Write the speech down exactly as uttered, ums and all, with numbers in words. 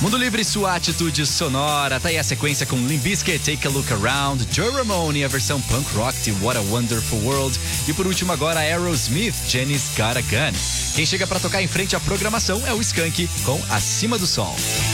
Mundo Livre, sua atitude sonora. Tá aí a sequência com Limp Bizkit, Take a Look Around, Joe Ramone, a versão punk rock de What a Wonderful World. E por último agora Aerosmith, Jenny's Got a Gun. Quem chega pra tocar em frente à programação é o Skank com Acima do Som.